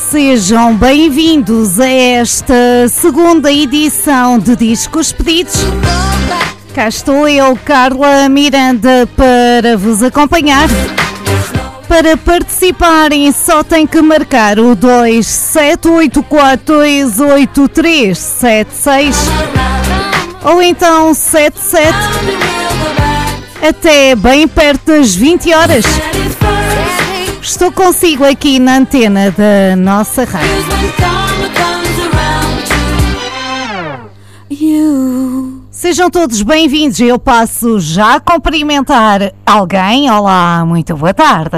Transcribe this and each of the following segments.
Sejam bem-vindos a esta segunda edição de Discos Pedidos. Cá estou eu, Carla Miranda, para vos acompanhar. Para participarem só tem que marcar o 278428376 ou então 77 até bem perto das 20 horas. Estou consigo aqui na antena da nossa rádio. Sejam todos bem-vindos. Eu passo já a cumprimentar alguém. Olá, muito boa tarde.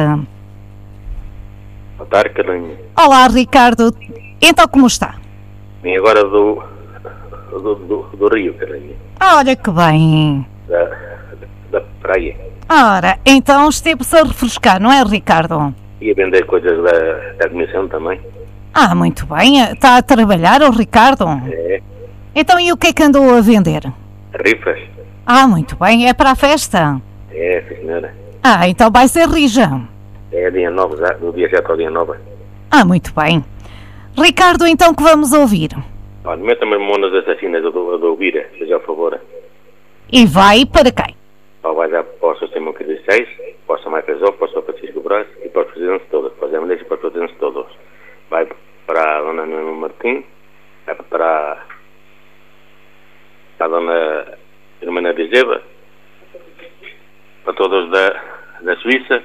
Boa tarde, Carlinhos. Olá, Ricardo. Então, como está? Vim agora do Rio, Carlinhos. Olha que bem. Da praia. Ora, então esteve-se a refrescar, não é, Ricardo? Ia vender coisas da comissão também. Ah, muito bem. Está a trabalhar, o Ricardo? É. Então, e o que é que andou a vender? Rifas. Ah, muito bem. É para a festa? É, senhora. Ah, então vai ser rija. É dia 9, do dia 7 ao dia 9. Ah, muito bem. Ricardo, então que vamos ouvir? Olha, meta-me Mamonas Assassinas do Ouvira, seja a favor. E vai para quem? Vai dar para o Sistema 16, para o Samar Casal, para o Sr. Francisco Brás e para os presidentes todos. Para os MDs e para os presidentes todos. Vai para a Dona Nuno Martim, vai para a Dona Irmã de Zeba, para todos da Suíça.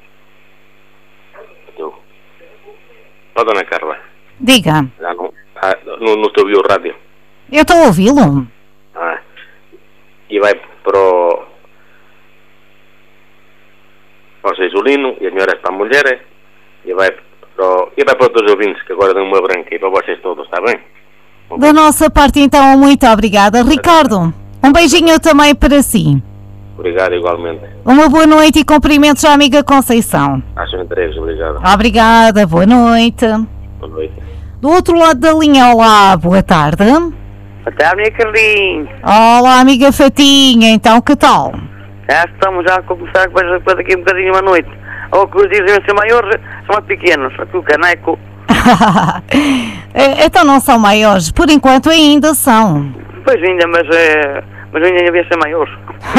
Para a Dona Carla. Diga. Já não estou a ouvir o rádio. Eu estou a ouvi-lo. E vai para o Seisolino e as melhoras para a mulher. E vai para todos os ouvintes que agora dão uma branca e para vocês todos, está bem? Da nossa parte, então, muito obrigada. Ricardo, um beijinho também para si. Obrigado, igualmente. Uma boa noite e cumprimentos à amiga Conceição. Acho entregues, obrigado. Obrigada, boa noite. Boa noite. Do outro lado da linha, olá, boa tarde. Boa tarde, minha Carlinhos. Olá, amiga Fatinha, então que tal? Já estamos já a começar para daqui um bocadinho à noite. Ou que os dias devem ser maiores, são mais pequenos. Aqui o caneco. Então não são maiores, por enquanto ainda são. Pois ainda, mas ainda devia ser maiores.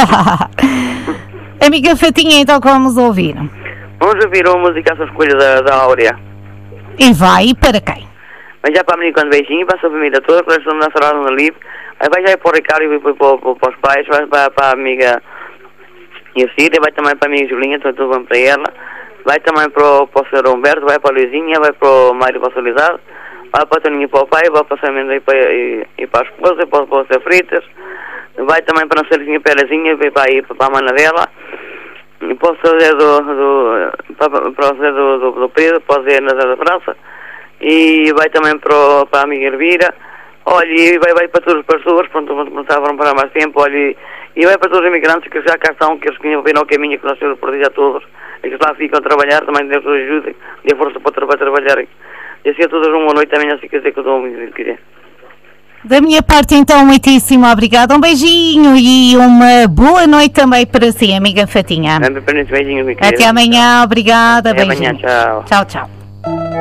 Amiga Fatinha, então que vamos ouvir? Vamos ouvir uma música à sua escolha da Áurea. E vai para quem? Vai já para a menina com beijinho, para a sua família toda, para a sua nacional no livro. Vai já para o Ricardo e para os pais, vai para a amiga e a Cília, vai também para a amiga Julinha, tudo bom para ela. Vai também para o Sr. Humberto, vai para a Luizinha, vai para o Mário Vassalidade, vai para a Toninha e para o pai, vai para a Samenda e para a esposa, para o Sr. Fritas. Vai também para a Celizinha Pelezinha, vai para a mana dela. E para o Zé do Pedro, para o Zé da França. E vai também para a amiga Elvira. Olha, e vai para todas as pessoas, pronto, não estavam para mais tempo, olha, e vai para todos os imigrantes que já cá estão, que eles que vêm ao caminho, que nós temos por dia a todos, e que lá ficam a trabalhar, também Deus os ajude, dê força para trabalharem. E assim a todos uma boa noite, também assim quer dizer que eu dou um quiser. Da minha parte, então, muitíssimo obrigada. Um beijinho e uma boa noite também para si, amiga Fatinha. Beijinho, até amanhã, obrigada. Até beijinho. amanhã, tchau. Tchau, tchau.